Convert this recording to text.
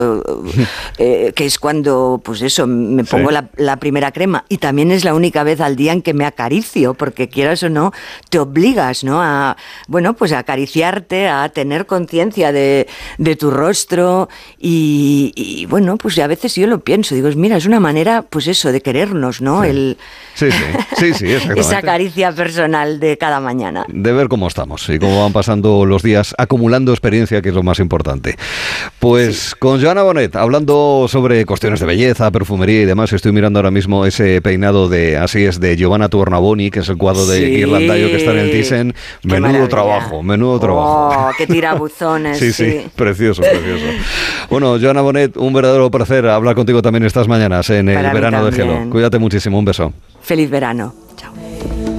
que es cuando, pues eso, me pongo la primera crema, y también es la única vez al día en que me acaricio, porque quieras o no, te obligas, ¿no? A, bueno, pues a acariciarte, a tener conciencia de tu rostro, y bueno, pues a veces yo lo pienso, digo, mira, es una manera, pues eso, de querernos, ¿no? Sí, exactamente. Esa caricia personal de cada mañana. De ver cómo estamos y cómo van pasando los días, acumulando experiencia, que es lo más importante. Pues con Joana Bonet, hablando sobre cuestiones de belleza, perfumería y demás, estoy mirando ahora mismo ese peinado de Giovanna Tornabuoni, que es el cuadro de Ghirlandaio que está en el Thyssen. Menudo trabajo. Oh, qué tirabuzones. Sí, precioso. Bueno, Joana Bonet, un verdadero placer hablar contigo también estas mañanas en el verano de Gelo. Cuídate muchísimo, un beso. Feliz verano.